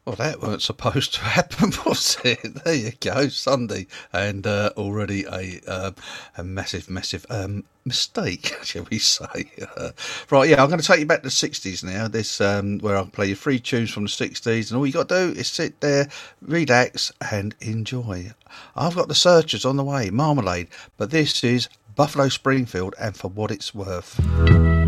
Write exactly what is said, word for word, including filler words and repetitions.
Well, that weren't supposed to happen, was it? There you go, Sunday, and uh, already a um, a massive, massive um, mistake, shall we say? Uh, right, yeah, I'm going to take you back to the sixties now. This um, where I'll play you three tunes from the sixties, and all you got to do is sit there, relax, and enjoy. I've got the Searchers on the way, Marmalade, but this is Buffalo Springfield, and For What It's Worth.